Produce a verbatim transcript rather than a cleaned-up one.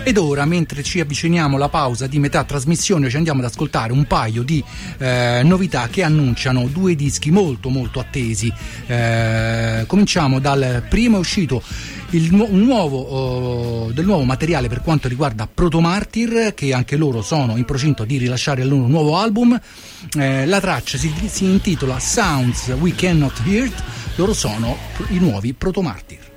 Ed ora, mentre ci avviciniamo alla pausa di metà trasmissione, ci andiamo ad ascoltare un paio di eh, novità che annunciano due dischi molto molto attesi. Eh, cominciamo dal primo, è uscito il nu- un nuovo, oh, del nuovo materiale per quanto riguarda Proto Martyr, che anche loro sono in procinto di rilasciare il loro nuovo album. Eh, la traccia si, si intitola Sounds We Cannot Hear. Loro sono i nuovi Proto Martyr.